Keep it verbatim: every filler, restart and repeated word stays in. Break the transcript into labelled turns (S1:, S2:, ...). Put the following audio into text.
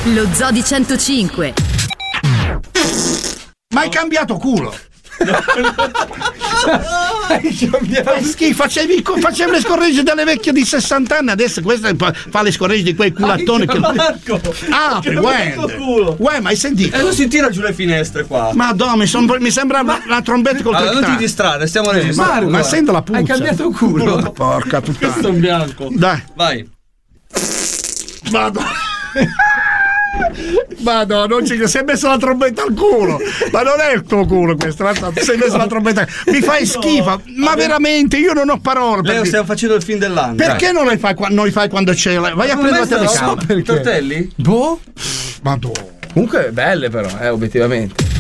S1: Lo Zoo di centocinque.
S2: Ma hai cambiato culo? Schifo, facevi, facevi le scorregge delle vecchie di sessanta anni, adesso questa fa le scorregge di quei culattoni che
S3: Marco,
S2: ah, uè, uè, ma hai sentito?
S3: E non si tira giù le finestre qua.
S2: Madonna, mi, son, mi sembra la, la trombetta col
S3: allora, non ti distrarre, stiamo registrando.
S2: Ma, ma sento la puzza.
S4: Hai cambiato culo.
S2: Porca puttana.
S3: Questo è un bianco.
S2: Dai.
S3: Vai.
S2: Vado. Madonna, non ci si è messo la trombetta al culo. Ma non è il tuo culo questo, ti sei messo la trombetta. Mi fai schifo, ma veramente io non ho parole.
S3: Leo, stiamo facendo il film dell'anno.
S2: Perché dai. non li fai, non li fai quando c'è la... Vai a prendere la telecamera.
S3: So, tortelli?
S4: Boh.
S2: Madonna.
S4: Comunque belle però, eh, obiettivamente.